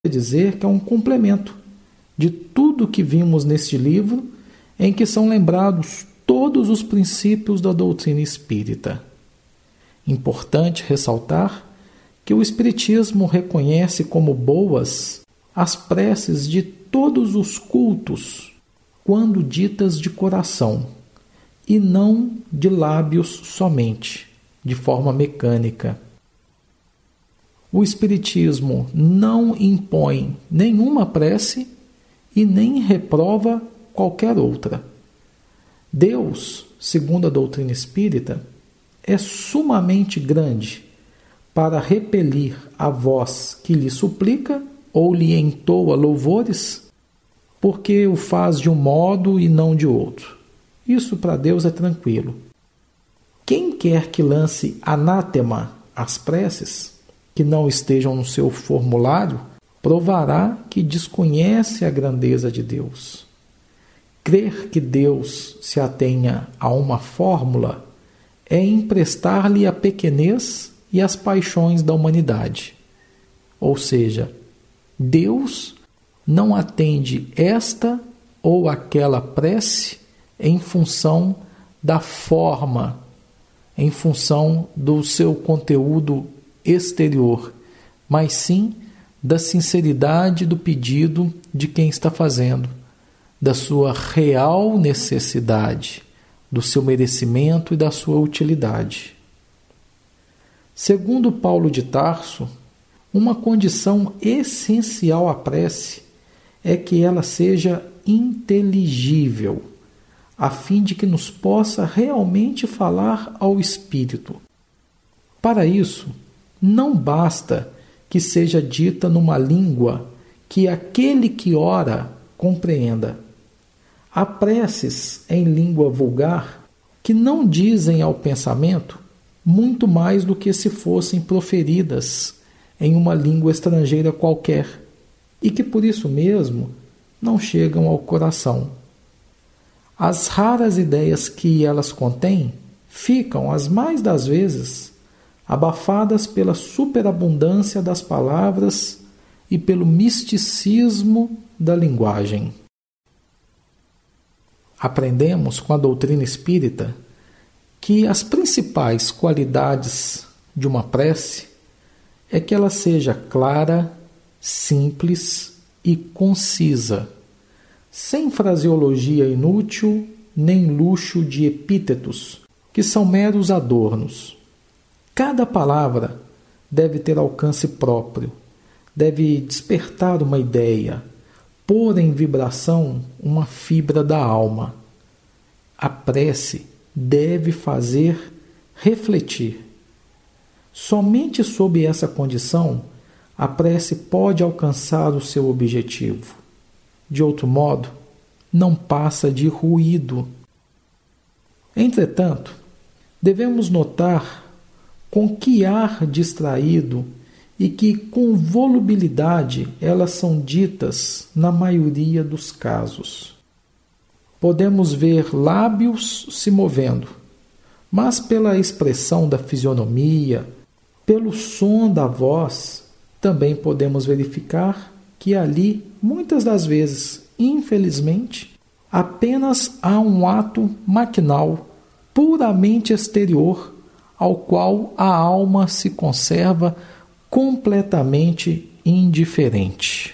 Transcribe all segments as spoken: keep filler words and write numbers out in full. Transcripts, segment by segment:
dizer que é um complemento de tudo que vimos neste livro, em que são lembrados todos os princípios da doutrina espírita. Importante ressaltar que o Espiritismo reconhece como boas as preces de todos os cultos, quando ditas de coração, e não de lábios somente, de forma mecânica. O Espiritismo não impõe nenhuma prece e nem reprova qualquer outra. Deus, segundo a doutrina espírita, é sumamente grande para repelir a voz que lhe suplica ou lhe entoa louvores, porque o faz de um modo e não de outro. Isso para Deus é tranquilo. Quem quer que lance anátema às preces, que não estejam no seu formulário, provará que desconhece a grandeza de Deus. Crer que Deus se atenha a uma fórmula é emprestar-lhe a pequenez e as paixões da humanidade. Ou seja, Deus não atende esta ou aquela prece em função da forma, em função do seu conteúdo exterior, mas sim da sinceridade do pedido de quem está fazendo, da sua real necessidade, do seu merecimento e da sua utilidade. Segundo Paulo de Tarso, uma condição essencial à prece é que ela seja inteligível, a fim de que nos possa realmente falar ao espírito. Para isso, não basta que seja dita numa língua que aquele que ora compreenda. Há preces em língua vulgar que não dizem ao pensamento muito mais do que se fossem proferidas em uma língua estrangeira qualquer, e que por isso mesmo não chegam ao coração. As raras ideias que elas contêm ficam, as mais das vezes, abafadas pela superabundância das palavras e pelo misticismo da linguagem. Aprendemos com a doutrina espírita que as principais qualidades de uma prece é que ela seja clara, simples e concisa, sem fraseologia inútil nem luxo de epítetos, que são meros adornos. Cada palavra deve ter alcance próprio, deve despertar uma ideia, pôr em vibração uma fibra da alma. A prece deve fazer refletir. Somente sob essa condição, a prece pode alcançar o seu objetivo. De outro modo, não passa de ruído. Entretanto, devemos notar com que ar distraído e que com volubilidade elas são ditas na maioria dos casos. Podemos ver lábios se movendo, mas pela expressão da fisionomia, pelo som da voz, também podemos verificar que ali, muitas das vezes, infelizmente, apenas há um ato maquinal, puramente exterior, ao qual a alma se conserva completamente indiferente.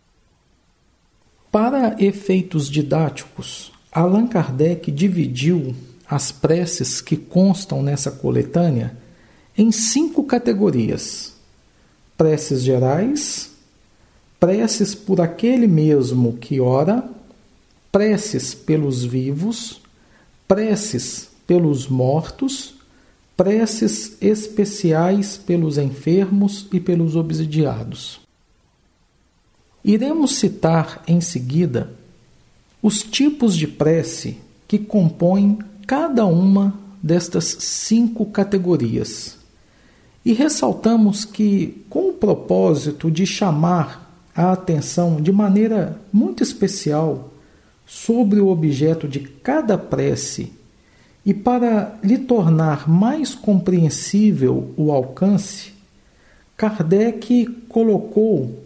Para efeitos didáticos, Allan Kardec dividiu as preces que constam nessa coletânea em cinco categorias: preces gerais, preces por aquele mesmo que ora, preces pelos vivos, preces pelos mortos, preces especiais pelos enfermos e pelos obsidiados. Iremos citar em seguida os tipos de prece que compõem cada uma destas cinco categorias. E ressaltamos que, com o propósito de chamar a atenção de maneira muito especial sobre o objeto de cada prece e para lhe tornar mais compreensível o alcance, Kardec colocou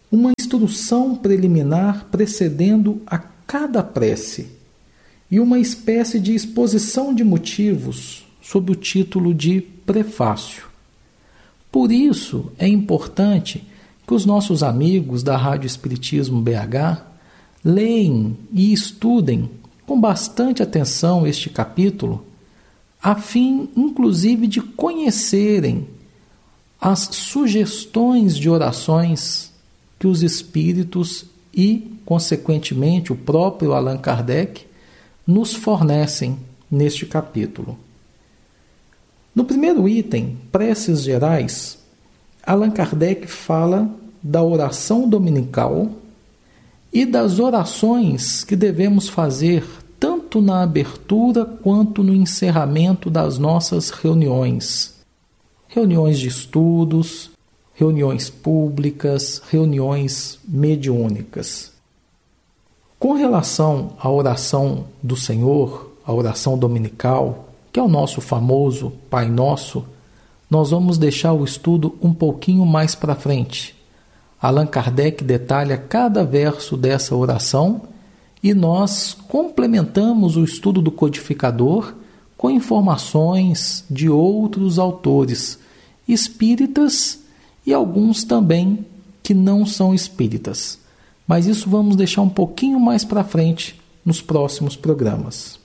uma instrução preliminar precedendo a cada prece e uma espécie de exposição de motivos sob o título de prefácio. Por isso é importante que os nossos amigos da Rádio Espiritismo B H leem e estudem com bastante atenção este capítulo, a fim, inclusive, de conhecerem as sugestões de orações que os espíritos e, consequentemente, o próprio Allan Kardec nos fornecem neste capítulo. No primeiro item, Preces Gerais, Allan Kardec fala da oração dominical e das orações que devemos fazer tanto na abertura quanto no encerramento das nossas reuniões. Reuniões de estudos, reuniões públicas, reuniões mediúnicas. Com relação à oração do Senhor, a oração dominical, que é o nosso famoso Pai Nosso, nós vamos deixar o estudo um pouquinho mais para frente. Allan Kardec detalha cada verso dessa oração e nós complementamos o estudo do codificador com informações de outros autores espíritas e alguns também que não são espíritas. Mas isso vamos deixar um pouquinho mais para frente nos próximos programas.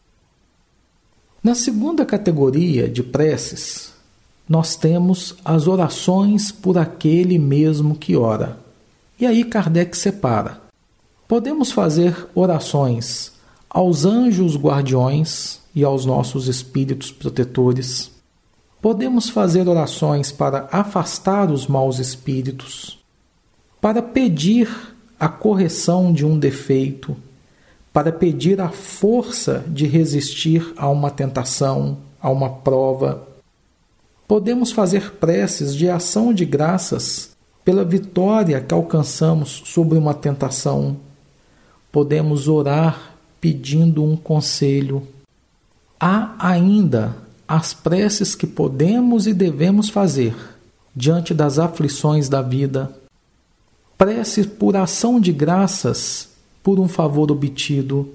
Na segunda categoria de preces, nós temos as orações por aquele mesmo que ora. E aí Kardec separa. Podemos fazer orações aos anjos guardiões e aos nossos espíritos protetores. Podemos fazer orações para afastar os maus espíritos, para pedir a correção de um defeito, para pedir a força de resistir a uma tentação, a uma prova. Podemos fazer preces de ação de graças pela vitória que alcançamos sobre uma tentação. Podemos orar pedindo um conselho. Há ainda as preces que podemos e devemos fazer diante das aflições da vida. Prece por ação de graças por um favor obtido.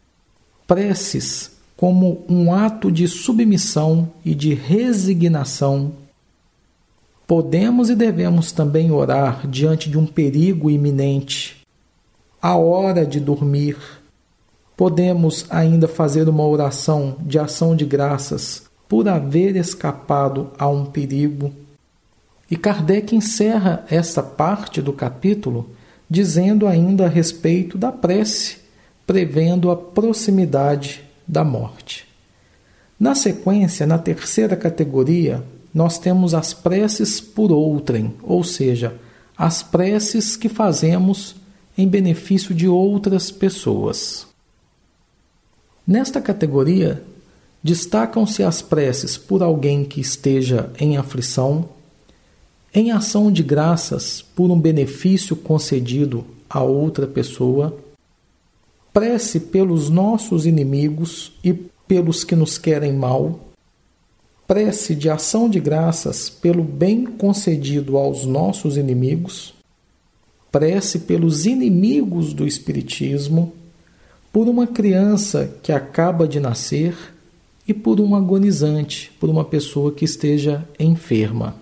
Preces como um ato de submissão e de resignação. Podemos e devemos também orar diante de um perigo iminente, à hora de dormir. Podemos ainda fazer uma oração de ação de graças por haver escapado a um perigo. E Kardec encerra essa parte do capítulo dizendo ainda a respeito da prece, prevendo a proximidade da morte. Na sequência, na terceira categoria, nós temos as preces por outrem, ou seja, as preces que fazemos em benefício de outras pessoas. Nesta categoria, destacam-se as preces por alguém que esteja em aflição, em ação de graças por um benefício concedido a outra pessoa, prece pelos nossos inimigos e pelos que nos querem mal, prece de ação de graças pelo bem concedido aos nossos inimigos, prece pelos inimigos do Espiritismo, por uma criança que acaba de nascer e por um agonizante, por uma pessoa que esteja enferma.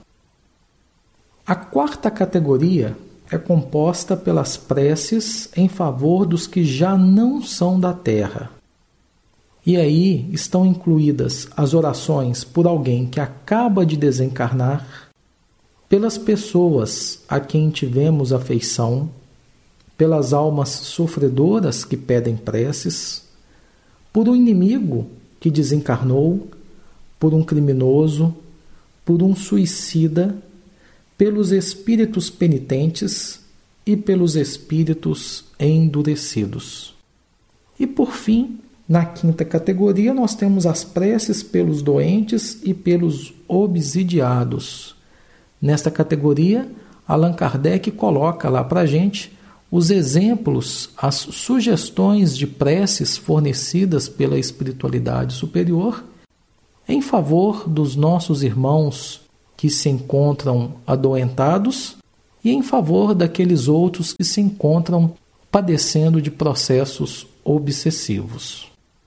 A quarta categoria é composta pelas preces em favor dos que já não são da terra. E aí estão incluídas as orações por alguém que acaba de desencarnar, pelas pessoas a quem tivemos afeição, pelas almas sofredoras que pedem preces, por um inimigo que desencarnou, por um criminoso, por um suicida, pelos espíritos penitentes e pelos espíritos endurecidos. E por fim, na quinta categoria, nós temos as preces pelos doentes e pelos obsidiados. Nesta categoria, Allan Kardec coloca lá para a gente os exemplos, as sugestões de preces fornecidas pela espiritualidade superior em favor dos nossos irmãos que se encontram adoentados e em favor daqueles outros que se encontram padecendo de processos obsessivos.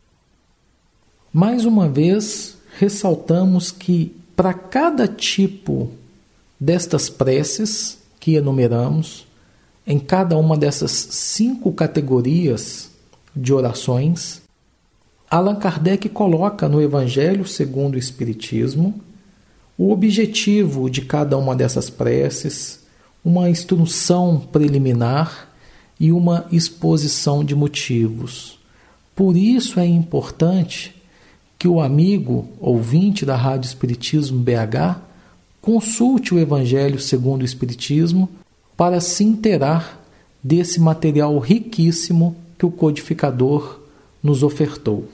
Mais uma vez, ressaltamos que para cada tipo destas preces que enumeramos, em cada uma dessas cinco categorias de orações, Allan Kardec coloca no Evangelho segundo o Espiritismo o objetivo de cada uma dessas preces, uma instrução preliminar e uma exposição de motivos. Por isso é importante que o amigo ouvinte da Rádio Espiritismo B H consulte o Evangelho segundo o Espiritismo para se inteirar desse material riquíssimo que o codificador nos ofertou.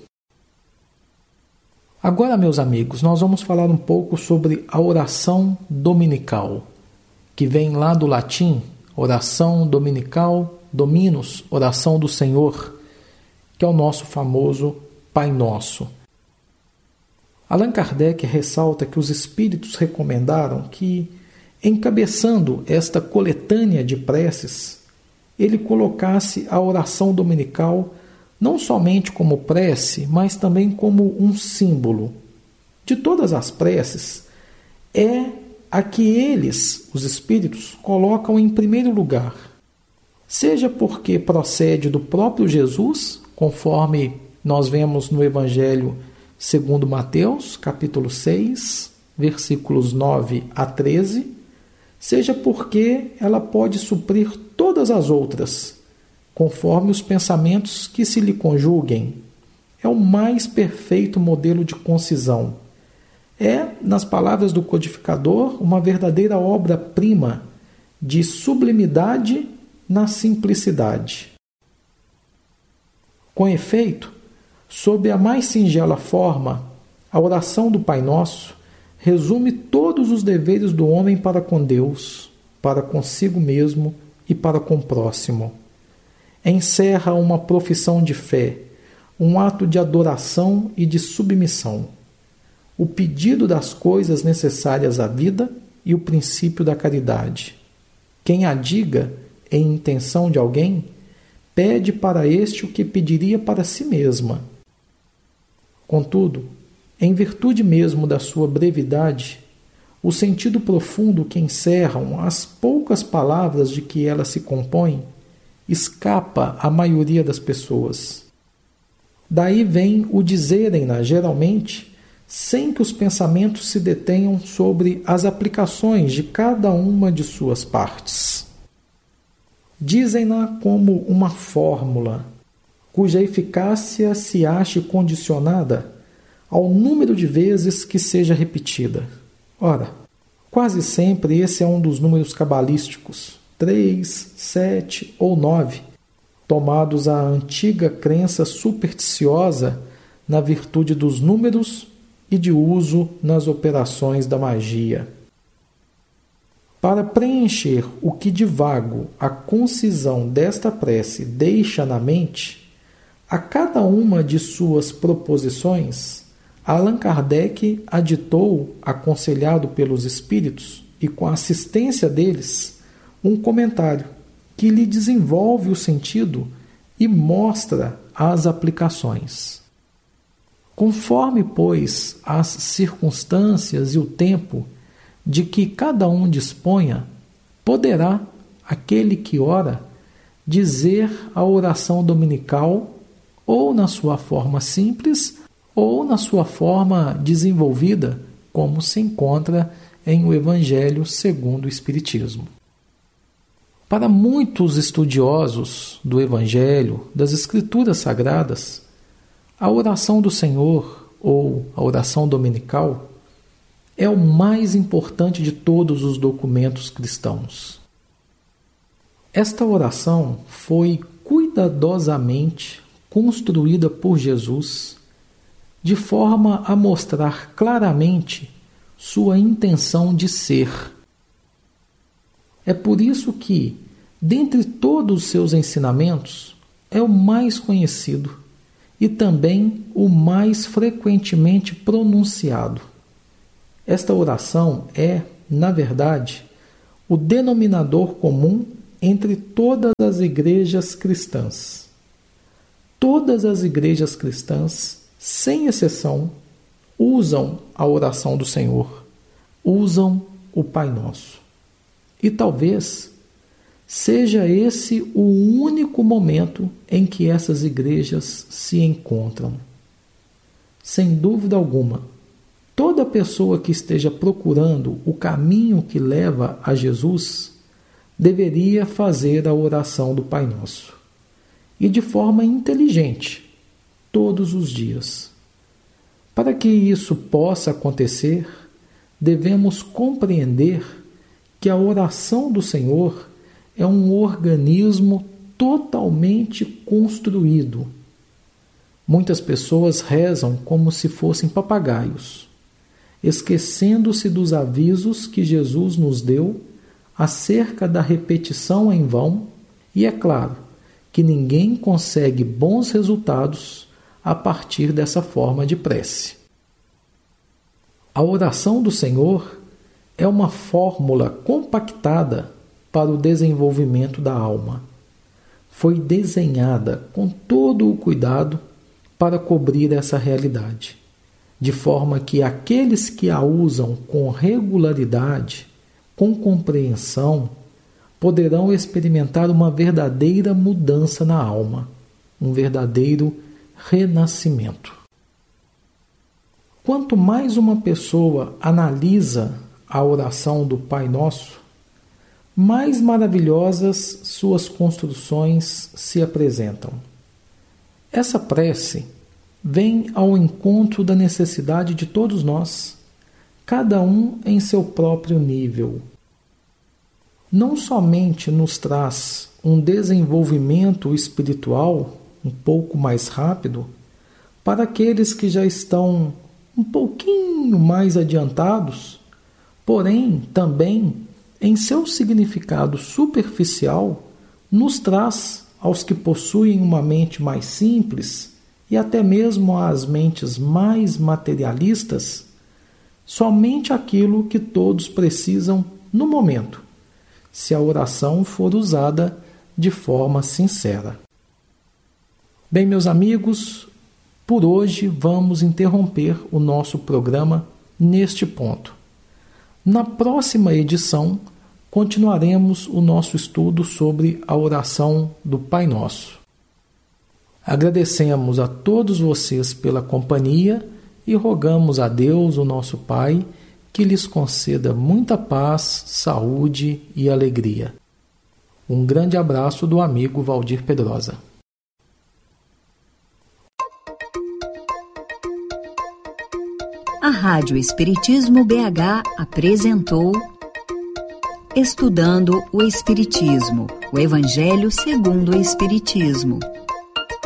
Agora, meus amigos, nós vamos falar um pouco sobre a oração dominical, que vem lá do latim, oração dominical, dominus, oração do Senhor, que é o nosso famoso Pai Nosso. Allan Kardec ressalta que os espíritos recomendaram que, encabeçando esta coletânea de preces, ele colocasse a oração dominical não somente como prece, mas também como um símbolo. De todas as preces, é a que eles, os espíritos, colocam em primeiro lugar. Seja porque procede do próprio Jesus, conforme nós vemos no Evangelho segundo Mateus, capítulo seis, versículos nove a treze, seja porque ela pode suprir todas as outras, conforme os pensamentos que se lhe conjuguem. É o mais perfeito modelo de concisão. É, nas palavras do codificador, uma verdadeira obra-prima de sublimidade na simplicidade. Com efeito, sob a mais singela forma, a oração do Pai Nosso resume todos os deveres do homem para com Deus, para consigo mesmo e para com o próximo. Encerra uma profissão de fé, um ato de adoração e de submissão, o pedido das coisas necessárias à vida e o princípio da caridade. Quem a diga em intenção de alguém, pede para este o que pediria para si mesma. Contudo, em virtude mesmo da sua brevidade, o sentido profundo que encerram as poucas palavras de que ela se compõe escapa à maioria das pessoas. Daí vem o dizerem-na, geralmente, sem que os pensamentos se detenham sobre as aplicações de cada uma de suas partes. Dizem-na como uma fórmula, cuja eficácia se ache condicionada ao número de vezes que seja repetida. Ora, quase sempre esse é um dos números cabalísticos, três, sete ou nove, tomados à antiga crença supersticiosa na virtude dos números e de uso nas operações da magia. Para preencher o que de vago a concisão desta prece deixa na mente, a cada uma de suas proposições, Allan Kardec aditou, aconselhado pelos espíritos e com a assistência deles, um comentário que lhe desenvolve o sentido e mostra as aplicações. Conforme, pois, as circunstâncias e o tempo de que cada um disponha, poderá aquele que ora dizer a oração dominical ou na sua forma simples ou na sua forma desenvolvida, como se encontra em o Evangelho segundo o Espiritismo. Para muitos estudiosos do Evangelho, das Escrituras Sagradas, a oração do Senhor, ou a oração dominical, é o mais importante de todos os documentos cristãos. Esta oração foi cuidadosamente construída por Jesus, de forma a mostrar claramente sua intenção de ser. É por isso que, dentre todos os seus ensinamentos, é o mais conhecido e também o mais frequentemente pronunciado. Esta oração é, na verdade, o denominador comum entre todas as igrejas cristãs. Todas as igrejas cristãs, sem exceção, usam a oração do Senhor, usam o Pai Nosso. E talvez seja esse o único momento em que essas igrejas se encontram. Sem dúvida alguma, toda pessoa que esteja procurando o caminho que leva a Jesus deveria fazer a oração do Pai Nosso. E de forma inteligente, todos os dias. Para que isso possa acontecer, devemos compreender que a oração do Senhor é um organismo totalmente construído. Muitas pessoas rezam como se fossem papagaios, esquecendo-se dos avisos que Jesus nos deu acerca da repetição em vão, e é claro que ninguém consegue bons resultados a partir dessa forma de prece. A oração do Senhor é uma fórmula compactada para o desenvolvimento da alma. Foi desenhada com todo o cuidado para cobrir essa realidade, de forma que aqueles que a usam com regularidade, com compreensão, poderão experimentar uma verdadeira mudança na alma, um verdadeiro renascimento. Quanto mais uma pessoa analisa a oração do Pai Nosso, mais maravilhosas suas construções se apresentam. Essa prece vem ao encontro da necessidade de todos nós, cada um em seu próprio nível. Não somente nos traz um desenvolvimento espiritual um pouco mais rápido para aqueles que já estão um pouquinho mais adiantados, porém também em seu significado superficial nos traz aos que possuem uma mente mais simples e até mesmo às mentes mais materialistas, somente aquilo que todos precisam no momento, se a oração for usada de forma sincera. Bem, meus amigos, por hoje vamos interromper o nosso programa neste ponto. Na próxima edição, continuaremos o nosso estudo sobre a oração do Pai Nosso. Agradecemos a todos vocês pela companhia e rogamos a Deus, o nosso Pai, que lhes conceda muita paz, saúde e alegria. Um grande abraço do amigo Valdir Pedrosa. A Rádio Espiritismo B H apresentou Estudando o Espiritismo, o Evangelho segundo o Espiritismo.